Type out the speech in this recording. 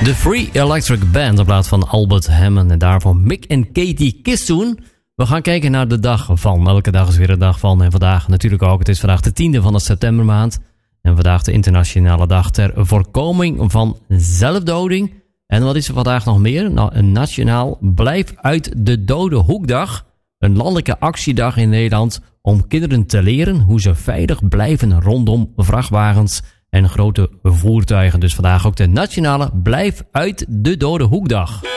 De Free Electric Band op plaats van Albert Hammond en daarvoor Mick en Katie Kissoen. We gaan kijken naar de dag van. Elke dag is weer een dag van. En vandaag natuurlijk ook. Het is vandaag de 10e van de septembermaand. En vandaag de internationale dag ter voorkoming van zelfdoding. En wat is er vandaag nog meer? Nou, een nationaal Blijf uit de dode hoekdag. Een landelijke actiedag in Nederland om kinderen te leren hoe ze veilig blijven rondom vrachtwagens en grote voertuigen. Dus vandaag ook de nationale Blijf uit de dode hoekdag.